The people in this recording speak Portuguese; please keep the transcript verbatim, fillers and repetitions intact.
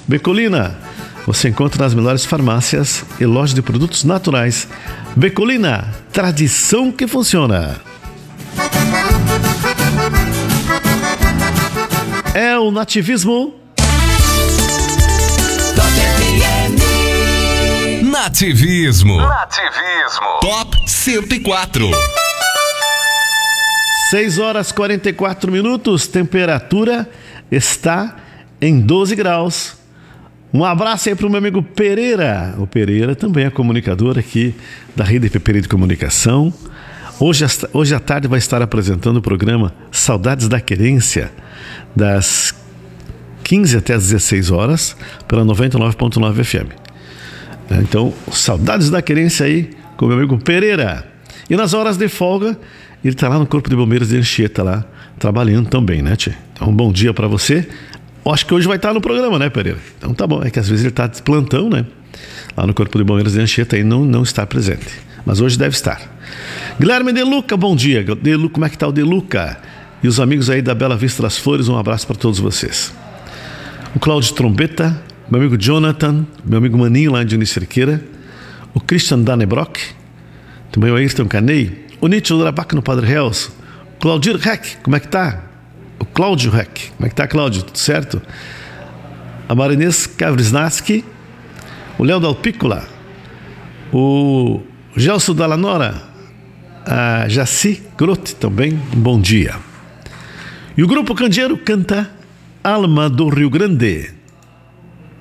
Becolina, você encontra nas melhores farmácias e lojas de produtos naturais. Becolina, tradição que funciona. É o nativismo. Nativismo. Nativismo. Top cento e quatro. seis horas e quarenta e quatro minutos. Temperatura está em doze graus. Um abraço aí para o meu amigo Pereira. O Pereira também é comunicador aqui da Rede Pereira de Comunicação. Hoje, hoje à tarde vai estar apresentando o programa Saudades da Querência, das quinze até as dezesseis horas, pela noventa e nove ponto nove F M. Então, Saudades da Querência aí com o meu amigo Pereira. E nas horas de folga, ele está lá no Corpo de Bombeiros de Anchieta, lá, trabalhando também, né, tchê? Então, um bom dia para você. Eu acho que hoje vai estar no programa, né, Pereira? Então tá bom, é que às vezes ele está de plantão, né? Lá no Corpo de Bombeiros de Anchieta e não, não está presente. Mas hoje deve estar. Guilherme De Luca, bom dia. De Luca, como é que tá o De Luca? E os amigos aí da Bela Vista das Flores, um abraço para todos vocês. O Cláudio Trombeta, meu amigo Jonathan, meu amigo Maninho lá de Unicerqueira, o Christian Danebrock, também o Ayrton Canei, o Nietzsche Drabac no Padre Reus, o Claudir Reck, como é que tá? O Cláudio Reck, como é que tá, Cláudio? Tudo certo? A Marinês Kavrisnaski, o Léo Dalpícola, o Gelson Dallanora, a Jaci Grotti também, um bom dia. E o Grupo Candeeiro canta Alma do Rio Grande.